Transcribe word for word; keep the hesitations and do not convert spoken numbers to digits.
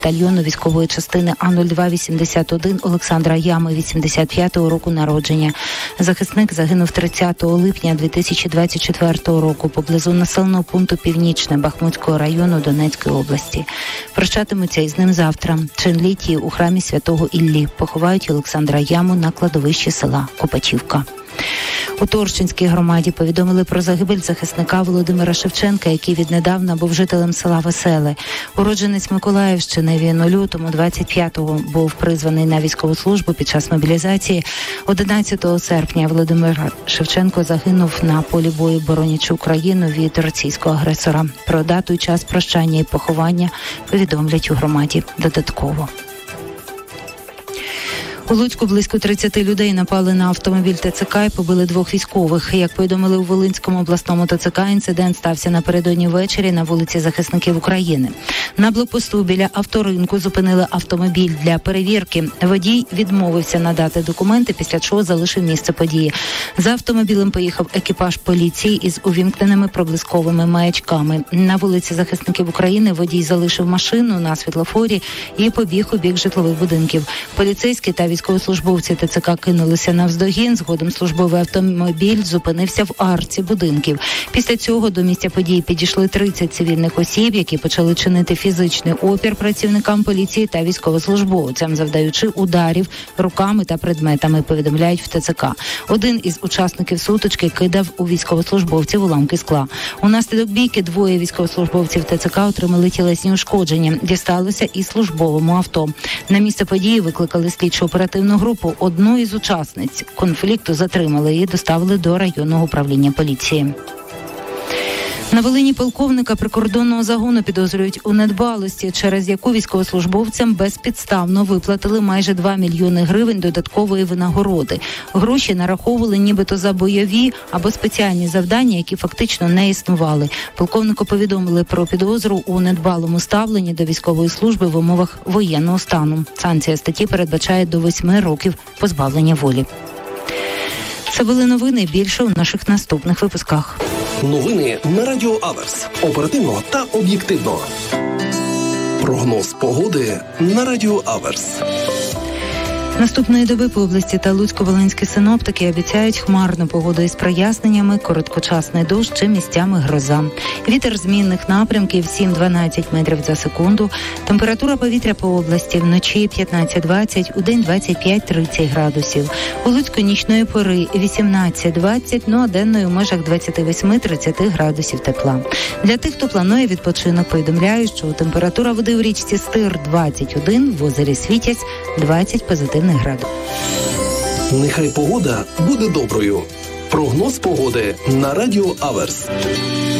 батальйону військової частини А нуль два вісімдесят один Олександра Ями, вісімдесят п'ятого року народження. Захисник загинув тридцятого липня дві тисячі двадцять четвертого року поблизу населеного пункту Північне Бахмутського району Донецької області. Прощатимуться із ним завтра. Чинлітії у храмі Святого Іллі поховають Олександра Яму на кладовищі села Копачівка. У Торчинській громаді повідомили про загибель захисника Володимира Шевченка, який віднедавна був жителем села Веселе. Уродженець Миколаївщини, він у лютому двадцять п'ятого був призваний на військову службу під час мобілізації. одинадцятого серпня Володимир Шевченко загинув на полі бою, боронячи Україну від російського агресора. Про дату і час прощання і поховання повідомлять у громаді додатково. У Луцьку близько тридцять людей напали на автомобіль ТЦК і побили двох військових. Як повідомили у Волинському обласному ТЦК, інцидент стався напередодні ввечері на вулиці Захисників України. На блокпосту біля авторинку зупинили автомобіль для перевірки. Водій відмовився надати документи, після чого залишив місце події. За автомобілем поїхав екіпаж поліції із увімкненими проблисковими маячками. На вулиці Захисників України водій залишив машину на світлофорі і побіг у бік житлових будинків. Поліцейські та військовослужбовці ТЦК кинулися навздогін. Згодом службовий автомобіль зупинився в арці будинків. Після цього до місця події підійшли тридцять цивільних осіб, які почали чинити фізичний опір працівникам поліції та військовослужбовцям, завдаючи ударів руками та предметами, повідомляють в ТЦК. Один із учасників сутички кидав у військовослужбовців уламки скла. Унаслідок бійки двоє військовослужбовців ТЦК отримали тілесні ушкодження. Дісталося і службовому авто. На місце події викликали слідчу оперативну групу. Одну із учасниць конфлікту затримали і доставили до районного управління поліції. На Волині полковника прикордонного загону підозрюють у недбалості, через яку військовослужбовцям безпідставно виплатили майже два мільйони гривень додаткової винагороди. Гроші нараховували нібито за бойові або спеціальні завдання, які фактично не існували. Полковнику повідомили про підозру у недбалому ставленні до військової служби в умовах воєнного стану. Санкція статті передбачає до восьми років позбавлення волі. Це були новини, більше у наших наступних випусках. Новини на Радіо Аверс. Оперативно та об'єктивно. Прогноз погоди на Радіо Аверс. Наступної доби по області та Луцько-Волинські синоптики обіцяють хмарну погоду із проясненнями, короткочасний дощ чи місцями гроза. Вітер змінних напрямків сім-дванадцять метрів за секунду. Температура повітря по області вночі п'ятнадцять-двадцять, у день двадцять п'ять-тридцять градусів. У Луцьку нічної пори вісімнадцять-двадцять, ну а денної у межах двадцять вісім-тридцять градусів тепла. Для тих, хто планує відпочинок, повідомляю, що температура води у річці Стир двадцять один, в озері Світязь двадцять позитивних градусів. Нехай погода буде доброю. Прогноз погоди на Радіо Аверс.